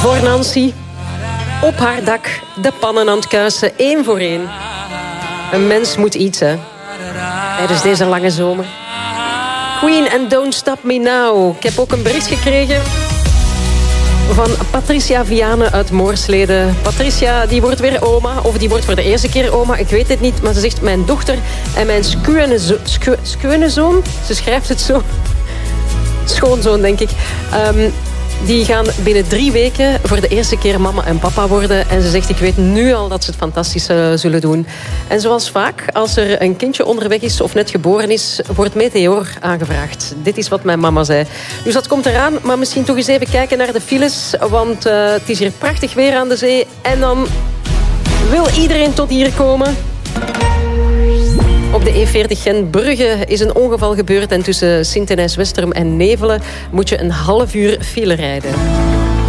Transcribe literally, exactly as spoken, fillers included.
Voor Nancy. Op haar dak. De pannen aan het kuisen. Eén voor één. Een mens moet iets, hè. Tijdens deze lange zomer. Queen and Don't Stop Me Now. Ik heb ook een bericht gekregen van Patricia Viane uit Moorslede. Patricia, die wordt weer oma. Of die wordt voor de eerste keer oma. Ik weet het niet. Maar ze zegt, mijn dochter en mijn skuene sku, skuenezoon. Ze schrijft het zo. Schoonzoon, denk ik. Um, die gaan binnen drie weken voor de eerste keer mama en papa worden. En ze zegt, ik weet nu al dat ze het fantastisch uh, zullen doen. En zoals vaak, als er een kindje onderweg is of net geboren is, wordt Meteor aangevraagd. Dit is wat mijn mama zei. Dus dat komt eraan, maar misschien toch eens even kijken naar de files. Want uh, het is hier prachtig weer aan de zee. En dan wil iedereen tot hier komen. Op de E veertig Gent-Brugge is een ongeval gebeurd en tussen Sint-Denijs-Westerum en Nevelen moet je een half uur file rijden.